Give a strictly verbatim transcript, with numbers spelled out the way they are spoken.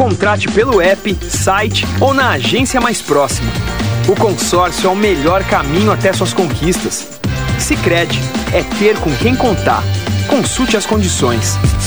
Contrate pelo app, site ou na agência mais próxima. O consórcio é o melhor caminho até suas conquistas. Sicredi, é ter com quem contar. Consulte as condições.